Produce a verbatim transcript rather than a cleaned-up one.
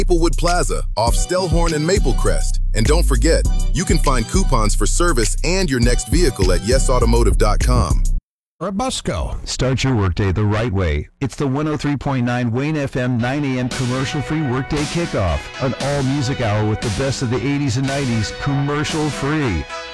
Maplewood Plaza off Stellhorn and Maplecrest. And don't forget, you can find coupons for service and your next vehicle at yes automotive dot com. Or Busco. Start your workday the right way. It's the one oh three point nine Wayne F M nine a.m. commercial-free workday kickoff. An all-music hour with the best of the eighties and nineties, commercial-free.